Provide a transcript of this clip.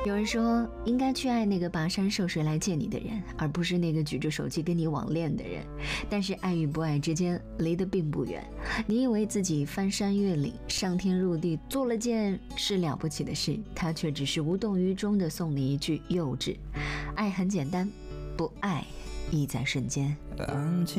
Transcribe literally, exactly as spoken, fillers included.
有人说应该去爱那个跋山涉水来见你的人，而不是那个举着手机跟你网恋的人。但是爱与不爱之间离得并不远，你以为自己翻山越岭上天入地做了件事了不起的事，他却只是无动于衷地送你一句幼稚。爱很简单，不爱亦在瞬间。